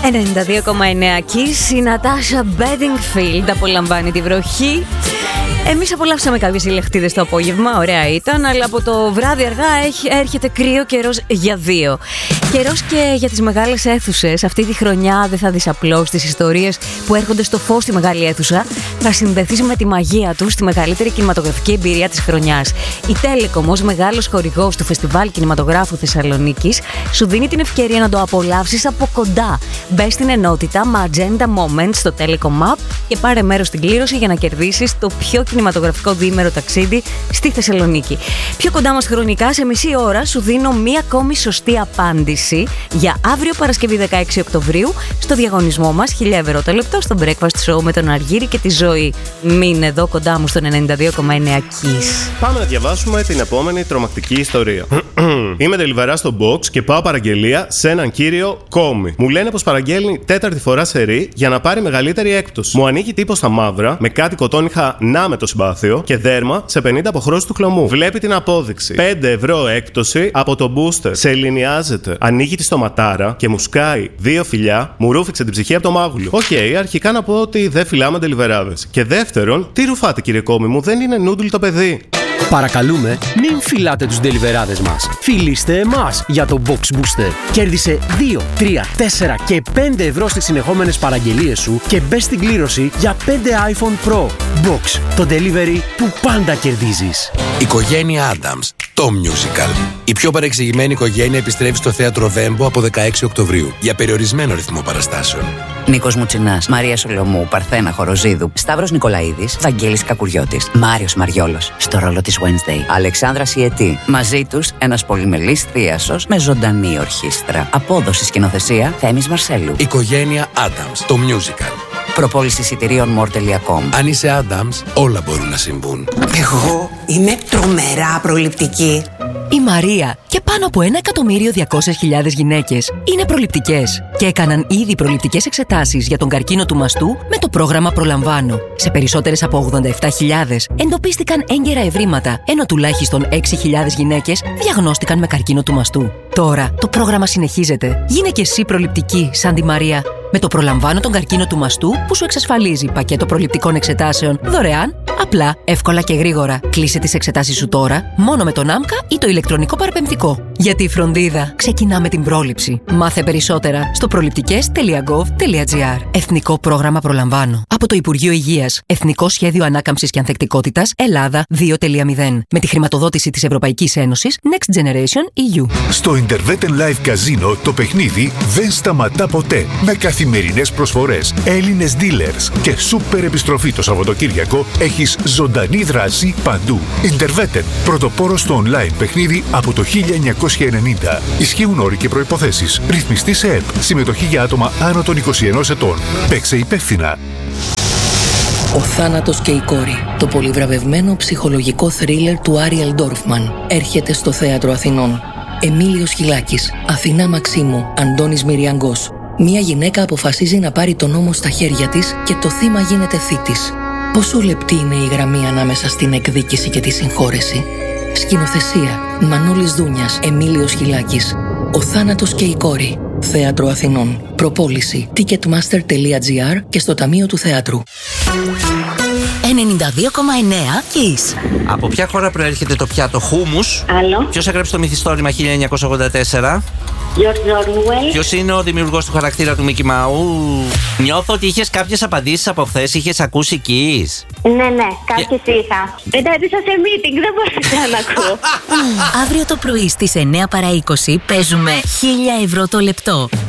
92,9 Kiss. Η Νατάσα Bedingfield απολαμβάνει τη βροχή. Εμείς απολαύσαμε κάποιες ηλεκτρίδες το απόγευμα, ωραία ήταν, αλλά από το βράδυ αργά έρχεται κρύο καιρός για δύο. Καιρός και για τις μεγάλες αίθουσες. Αυτή τη χρονιά δεν θα δεις απλώς τις ιστορίες που έρχονται στο φως στη μεγάλη αίθουσα. Θα συνδεθείς με τη μαγεία τους στη μεγαλύτερη κινηματογραφική εμπειρία της χρονιάς. Η Telecom, ως μεγάλος χορηγός του Φεστιβάλ Κινηματογράφου Θεσσαλονίκης, σου δίνει την ευκαιρία να το απολαύσεις από κοντά. Μπες στην ενότητα Magenta Moments στο Telecom App και πάρε μέρος στην κλήρωση για να κερδίσεις το πιο κινηματογραφικό διήμερο ταξίδι στη Θεσσαλονίκη. Πιο κοντά μας χρονικά, σε μισή ώρα, σου δίνω μία ακόμη σωστή απάντηση για αύριο Παρασκευή 16 Οκτωβρίου στο διαγωνισμό μας 1.000 ευρώ το λεπτό στο Breakfast Show με τον Αργύρη και τη Ζωή. Μείνε εδώ κοντά μου στον 92,9 Kiss. Πάμε να διαβάσουμε την επόμενη τρομακτική ιστορία. Είμαι τελιβερά στο box και πάω παραγγελία σε έναν κύριο Κόμι. Μου λένε πως παραγγέλνει τέταρτη φορά σερί για να πάρει μεγαλύτερη έκπτωση. Μου ανοίγει τύπο στα μαύρα με κάτι κοτόνιχα να με το συμπάθειο και δέρμα σε 50 αποχρώσεις του χλωμού. Βλέπει την απόδειξη. 5 ευρώ έκπτωση από το booster. Σε ελληνιάζεται. Ανοίγει τη στοματάρα και μου σκάει 2 φιλιά, μου ρούφηξε την ψυχή από το μάγουλο. Οκ, αρχικά να πω ότι δεν φυλάμε τελιβεράδες. Και δεύτερον, τι ρουφάτε κύριε Κόμι μου, δεν είναι νούντλ το παιδί. Παρακαλούμε, μην φυλάτε τους ντελιβεράδες μας. Φιλήστε εμάς για το Box Booster. Κέρδισε 2, 3, 4 και 5 ευρώ στις συνεχόμενες παραγγελίες σου και μπες στην κλήρωση για 5 iPhone Pro. Box, το delivery που πάντα κερδίζεις. Οικογένεια Adams, το musical. Η πιο παρεξηγημένη οικογένεια επιστρέφει στο θέατρο Βέμπο από 16 Οκτωβρίου για περιορισμένο ρυθμό παραστάσεων. Νίκος Μουτσινάς, Μαρία Σολομού, Παρθένα Χοροζίδου, Σταύρος Νικολαίδης, Βαγγέλης Κακουριώτης, Μάριος Μαριόλος στο ρόλο της Wednesday, Αλεξάνδρα Σιετή. Μαζί τους ένας πολυμελής θίασος με ζωντανή ορχήστρα. Απόδοση σκηνοθεσία Θέμης Μαρσέλου. Οικογένεια Adams, το musical. Προπόληση εισιτηρίων more.com. Αν είσαι Adams, όλα μπορούν να συμβούν. Εγώ είμαι τρομερά προληπτική. Η Μαρία και πάνω από 1.200.000 γυναίκες είναι προληπτικές και έκαναν ήδη προληπτικές εξετάσεις για τον καρκίνο του μαστού με το πρόγραμμα Προλαμβάνω. Σε περισσότερες από 87.000 εντοπίστηκαν έγκαιρα ευρήματα, ενώ τουλάχιστον 6.000 γυναίκες διαγνώστηκαν με καρκίνο του μαστού. Τώρα το πρόγραμμα συνεχίζεται. Γίνε και εσύ προληπτική σαν τη Μαρία. Με το Προλαμβάνω τον καρκίνο του μαστού που σου εξασφαλίζει πακέτο προληπτικών εξετάσεων δωρεάν, απλά, εύκολα και γρήγορα. Κλείσε τις εξετάσεις σου τώρα μόνο με τον ΆΜΚΑ ή το ηλεκτρονικό παραπεμφτικό. Γιατί η φροντίδα ξεκινά με την πρόληψη. Μάθε περισσότερα στο προληπτικές.gov.gr. Εθνικό πρόγραμμα Προλαμβάνω. Από το Υπουργείο Υγείας. Εθνικό Σχέδιο Ανάκαμψης και Ανθεκτικότητας Ελλάδα 2.0. Με τη χρηματοδότηση της Ευρωπαϊκής Ένωσης Next Generation EU. Στο Interveten Live Casino το παιχνίδι δεν σταματά ποτέ. Με καθημερινές προσφορές, Έλληνες dealers και σούπερ επιστροφή το Σαββατοκύριακο έχεις ζωντανή δράση παντού. Interveten, πρωτοπόρος στο online παιχνίδι από το 1990. Ισχύουν όροι και προϋποθέσεις. Ρυθμιστή σε ΕΠ. Συμμετοχή για άτομα άνω των 21 ετών. Παίξε υπεύθυνα. Ο θάνατος και η κόρη. Το πολυβραβευμένο ψυχολογικό θρίλερ του Άριελ Ντόρφμαν έρχεται στο Θέατρο Αθηνών. Εμίλιος Χιλάκης, Αθηνά Μαξίμου, Αντώνης Μυριαγκός. Μία γυναίκα αποφασίζει να πάρει τον νόμο στα χέρια της και το θύμα γίνεται θήτης. Πόσο λεπτή είναι η γραμμή ανάμεσα στην εκδίκηση και τη συγχώρεση. Σκηνοθεσία Μανώλης Δούνιας, Εμίλιος Χιλάκης. Ο θάνατος και η κόρη. Θέατρο Αθηνών. Προπόληση ticketmaster.gr και στο Ταμείο του Θεάτρου. 92,9 Kiss. Από ποια χώρα προέρχεται το πιάτο χούμους? Άλλο. Ποιος έγραψε το μυθιστόρημα 1984? George Orwell. Ποιος είναι ο δημιουργός του χαρακτήρα του Μίκι Μάου? Νιώθω ότι είχες κάποιες απαντήσεις από χθες, είχες ακούσει Kiss. Ναι, κάποιες είχα. Εντάτησα σε meeting, δεν μπορούσα να ακούω. Αύριο το πρωί στις 9 παρά 20 παίζουμε 1.000 ευρώ το λεπτό.